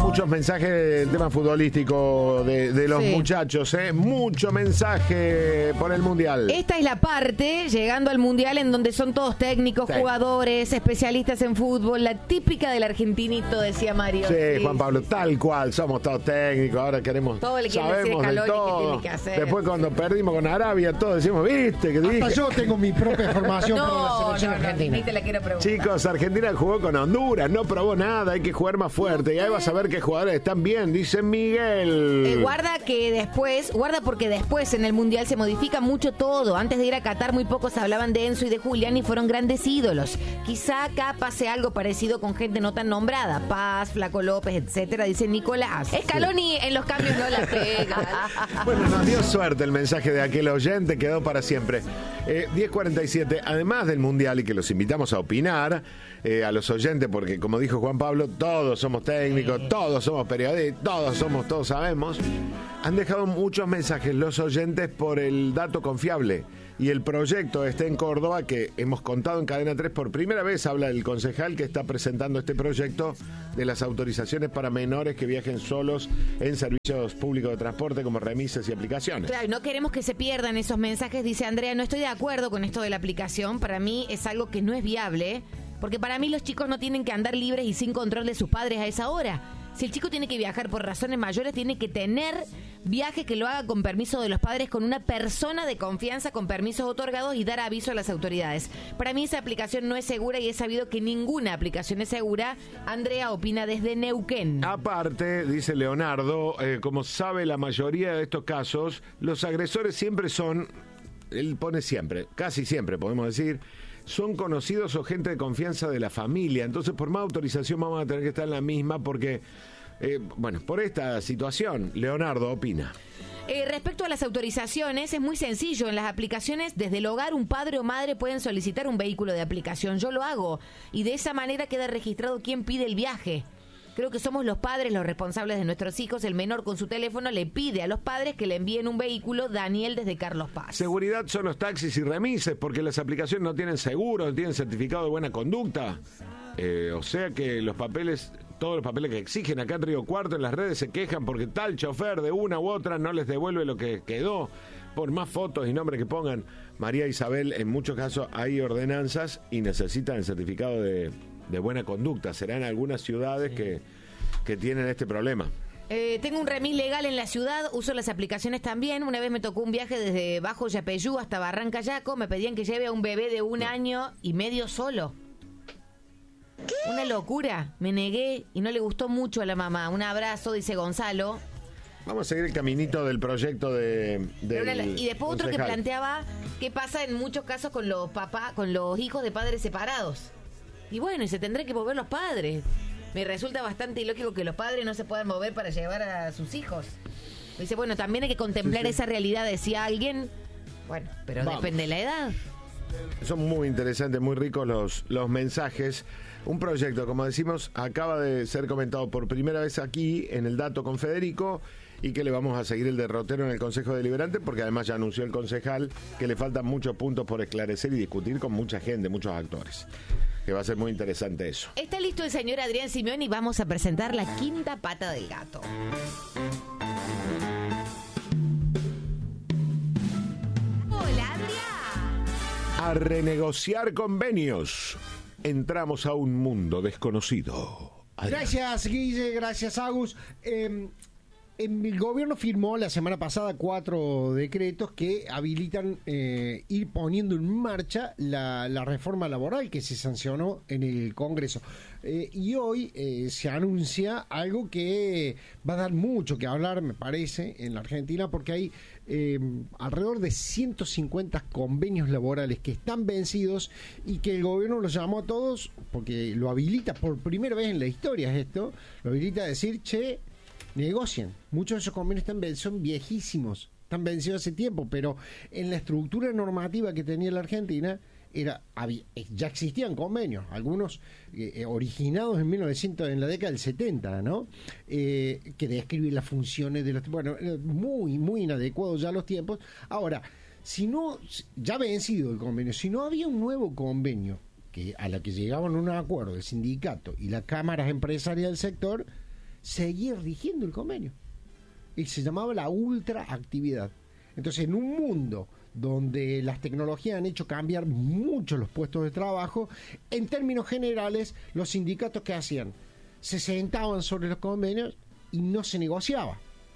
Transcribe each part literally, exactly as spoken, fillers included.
muchos mensajes del tema futbolístico de, de los sí. muchachos, ¿eh? Mucho mensaje por el Mundial. Esta es la parte, llegando al Mundial, en donde son todos técnicos, sí. jugadores, especialistas en fútbol, la típica del argentinito, decía Mario. Sí, sí Juan Pablo, sí. tal cual, somos todos técnicos, ahora queremos, todo le sabemos decir de todo. Que tiene que hacer. Después cuando perdimos con Arabia, todos decimos, viste, que dije. Hasta yo tengo mi propia formación no, para la selección no, no, argentina. Ni te la quiero preguntar. Chicos, Argentina jugó con Honduras, no probó nada, hay que jugar más fuerte. Y ahí vas a ver qué jugadores están bien, dice Miguel. Eh, guarda que después, guarda porque después en el Mundial se modifica mucho todo. Antes de ir a Qatar muy pocos hablaban de Enzo y de Julián y fueron grandes ídolos. Quizá acá pase algo parecido con gente no tan nombrada. Paz, Flaco López, etcétera, dice Nicolás. Scaloni sí. en los cambios no la pega. Bueno, nos dio suerte el mensaje de aquel oyente, quedó para siempre. Eh, diez cuarenta y siete, además del Mundial, y que los invitamos a opinar, eh, a los oyentes, porque como dijo Juan Pablo, todos somos técnicos, todos somos periodistas, todos somos, todos sabemos. Han dejado muchos mensajes los oyentes por el dato confiable. Y el proyecto está en Córdoba, que hemos contado en Cadena tres por primera vez. Habla el concejal que está presentando este proyecto de las autorizaciones para menores que viajen solos en servicios públicos de transporte como remises y aplicaciones. Claro, no queremos que se pierdan esos mensajes. Dice Andrea, no estoy de acuerdo con esto de la aplicación. Para mí es algo que no es viable, porque para mí los chicos no tienen que andar libres y sin control de sus padres a esa hora. Si el chico tiene que viajar por razones mayores, tiene que tener viaje que lo haga con permiso de los padres, con una persona de confianza, con permisos otorgados y dar aviso a las autoridades. Para mí esa aplicación no es segura y he sabido que ninguna aplicación es segura. Andrea opina desde Neuquén. Aparte, dice Leonardo, eh, como sabe la mayoría de estos casos, los agresores siempre son, él pone siempre, casi siempre podemos decir, son conocidos o gente de confianza de la familia. Entonces, por más autorización vamos a tener que estar en la misma porque, eh, bueno, por esta situación, Leonardo opina. Eh, respecto a las autorizaciones, es muy sencillo. En las aplicaciones, desde el hogar, un padre o madre pueden solicitar un vehículo de aplicación. Yo lo hago. Y de esa manera queda registrado quién pide el viaje. Creo que somos los padres los responsables de nuestros hijos. El menor con su teléfono le pide a los padres que le envíen un vehículo. Daniel desde Carlos Paz. Seguridad son los taxis y remises porque las aplicaciones no tienen seguro, no tienen certificado de buena conducta. Eh, o sea que los papeles, todos los papeles que exigen acá en Río Cuarto en las redes se quejan porque tal chofer de una u otra no les devuelve lo que quedó. Por más fotos y nombres que pongan, María Isabel, en muchos casos hay ordenanzas y necesitan el certificado de... de buena conducta. Serán algunas ciudades sí. que, que tienen este problema. Eh, tengo un remis legal en la ciudad, uso las aplicaciones también. Una vez me tocó un viaje desde Bajo Yapeyú hasta Barranca Yaco. Me pedían que lleve a un bebé de un no. año y medio solo. ¿Qué? Una locura. Me negué y no le gustó mucho a la mamá. Un abrazo, dice Gonzalo. Vamos a seguir el caminito del proyecto de... del y después otro concejal. Que planteaba qué pasa en muchos casos con los papás, con los hijos de padres separados. Y bueno, y se tendrán que mover los padres. Me resulta bastante ilógico que los padres no se puedan mover para llevar a sus hijos. Dice, bueno, también hay que contemplar sí, sí. esa realidad, decía alguien. Bueno, pero Vamos. depende de la edad. Son muy interesantes, muy ricos los, los mensajes. Un proyecto, como decimos, acaba de ser comentado por primera vez aquí en el Dato con Federico y que le vamos a seguir el derrotero en el Consejo Deliberante porque además ya anunció el concejal que le faltan muchos puntos por esclarecer y discutir con mucha gente, muchos actores. Que va a ser muy interesante eso. Está listo el señor Adrián Simeón y vamos a presentar la quinta pata del gato. Hola, Adrián. A renegociar convenios. Entramos a un mundo desconocido. Adrián. Gracias, Guille. Gracias, Agus. Eh, El gobierno firmó la semana pasada cuatro decretos que habilitan eh, ir poniendo en marcha la, la reforma laboral que se sancionó en el Congreso. Eh, y hoy eh, se anuncia algo que va a dar mucho que hablar, me parece, en la Argentina, porque hay eh, alrededor de ciento cincuenta convenios laborales que están vencidos y que el gobierno los llamó a todos, porque lo habilita por primera vez en la historia esto, lo habilita a decir, che, negocien. Muchos de esos convenios están, son viejísimos, están vencidos hace tiempo, pero en la estructura normativa que tenía la Argentina era había, ya existían convenios, algunos eh, originados en mil novecientos, en la década del setenta, ¿no? Eh, que describen las funciones de los, bueno, muy muy inadecuados ya los tiempos. Ahora, si no, ya vencido el convenio, si no había un nuevo convenio que a la que llegaban a un acuerdo el sindicato y las cámaras empresariales del sector, seguía rigiendo el convenio. Y se llamaba la ultraactividad. Entonces, en un mundo donde las tecnologías han hecho cambiar mucho los puestos de trabajo, en términos generales, los sindicatos, ¿qué hacían? Se sentaban sobre los convenios y no se negociaba.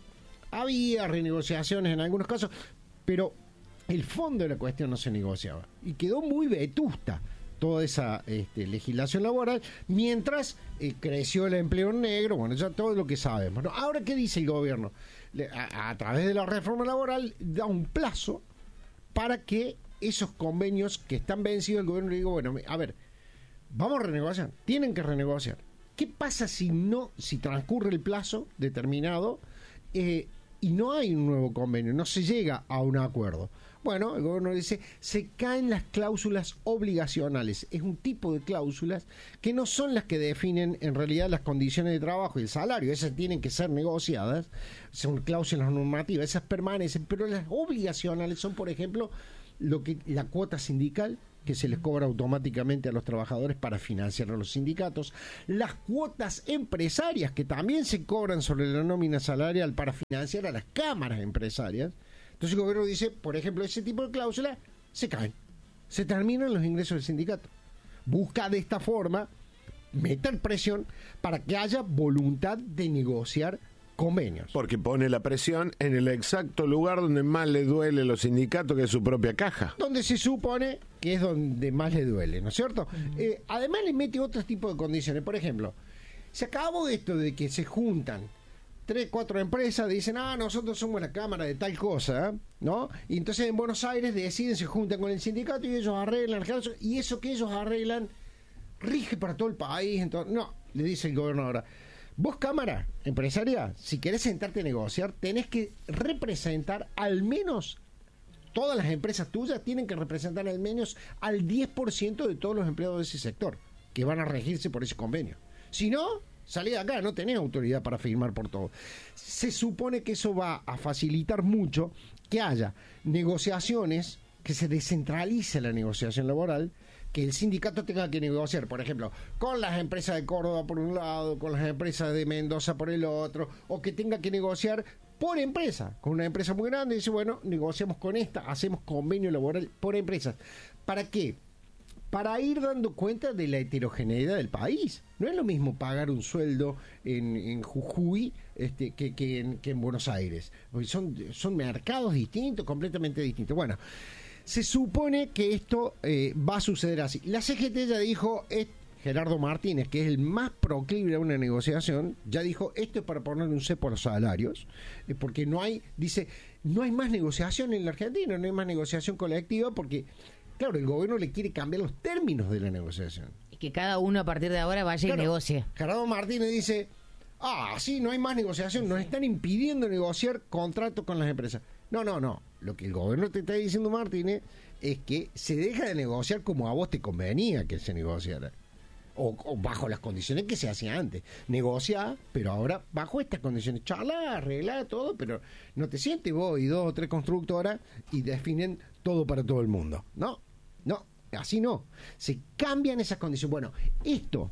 Había renegociaciones en algunos casos, pero el fondo de la cuestión no se negociaba. Y quedó muy vetusta toda esa este, legislación laboral, mientras eh, creció el empleo negro, bueno, ya todo lo que sabemos, ¿no? Ahora, ¿qué dice el gobierno? Le, a, a través de la reforma laboral da un plazo para que esos convenios que están vencidos, el gobierno le diga, bueno, a ver, vamos a renegociar, tienen que renegociar. ¿Qué pasa si no, si transcurre el plazo determinado eh, y no hay un nuevo convenio, no se llega a un acuerdo? Bueno, el gobierno dice, se caen las cláusulas obligacionales. Es un tipo de cláusulas que no son las que definen en realidad las condiciones de trabajo y el salario. Esas tienen que ser negociadas, son cláusulas normativas, esas permanecen, pero las obligacionales son, por ejemplo, lo que la cuota sindical que se les cobra automáticamente a los trabajadores para financiar a los sindicatos, las cuotas empresarias que también se cobran sobre la nómina salarial para financiar a las cámaras empresarias. Entonces el gobierno dice, por ejemplo, ese tipo de cláusulas se caen, se terminan los ingresos del sindicato. Busca de esta forma meter presión para que haya voluntad de negociar convenios. Porque pone la presión en el exacto lugar donde más le duele a los sindicatos, que es su propia caja. Donde se supone que es donde más le duele, ¿no es cierto? Uh-huh. Eh, además le mete otro tipo de condiciones. Por ejemplo, se acabó esto de que se juntan tres, cuatro empresas, dicen, ah, nosotros somos la cámara de tal cosa, ¿no? Y entonces en Buenos Aires deciden, se juntan con el sindicato y ellos arreglan, y eso que ellos arreglan rige para todo el país. Entonces, no, le dice el gobierno ahora, vos, cámara empresaria, si querés sentarte a negociar, tenés que representar al menos, todas las empresas tuyas tienen que representar al menos al diez por ciento de todos los empleados de ese sector, que van a regirse por ese convenio. Si no, salí de acá, no tenés autoridad para firmar por todo. Se supone que eso va a facilitar mucho que haya negociaciones, que se descentralice la negociación laboral, que el sindicato tenga que negociar, por ejemplo, con las empresas de Córdoba por un lado, con las empresas de Mendoza por el otro, o que tenga que negociar por empresa, con una empresa muy grande, y dice, bueno, negociamos con esta, hacemos convenio laboral por empresas. ¿Para qué? Para ir dando cuenta de la heterogeneidad del país. No es lo mismo pagar un sueldo en, en Jujuy este, que, que, en, que en Buenos Aires. Porque son, son mercados distintos, completamente distintos. Bueno, se supone que esto eh, va a suceder así. La C G T ya dijo, es, Gerardo Martínez, que es el más proclive a una negociación, ya dijo, esto es para ponerle un cepo a los salarios, eh, porque no hay, dice, no hay más negociación en la Argentina, no hay más negociación colectiva, porque claro, el gobierno le quiere cambiar los términos de la negociación. Y que cada uno a partir de ahora vaya claro, y negocie. Gerardo Martínez dice, ah, sí, no hay más negociación, nos están impidiendo negociar contratos con las empresas. No, no, no. Lo que el gobierno te está diciendo, Martínez, es que se deja de negociar como a vos te convenía que se negociara. O, o bajo las condiciones que se hacía antes. Negociar, pero ahora bajo estas condiciones. Charla, arregla todo, pero no te sientes vos y dos o tres constructoras y definen todo para todo el mundo. No, no, así no. Se cambian esas condiciones. Bueno, esto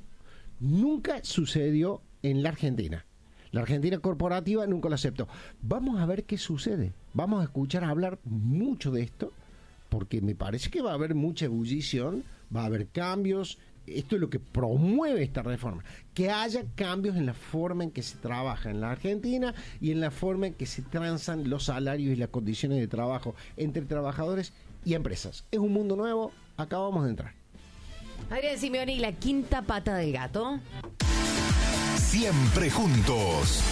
nunca sucedió en la Argentina. La Argentina corporativa nunca lo aceptó. Vamos a ver qué sucede. Vamos a escuchar hablar mucho de esto, porque me parece que va a haber mucha ebullición, va a haber cambios. Esto es lo que promueve esta reforma, que haya cambios en la forma en que se trabaja en la Argentina y en la forma en que se transan los salarios y las condiciones de trabajo entre trabajadores y empresas. Es un mundo nuevo, acabamos de entrar. Adrián Simeoni, la quinta pata del gato. Siempre juntos.